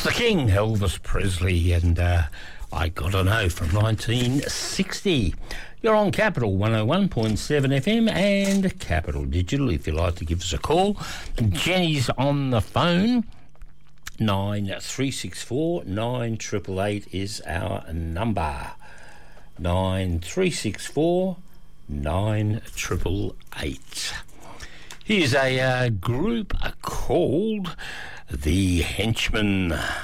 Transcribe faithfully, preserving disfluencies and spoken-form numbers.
the King, Elvis Presley, and uh, I Gotta Know from nineteen sixty. You're on Capital one oh one point seven F M and Capital Digital if you'd like to give us a call. Jenny's on the phone. nine three six four nine eight eight eight is our number. nine three six four nine eight eight eight. Here's a uh, group called The Henchmen.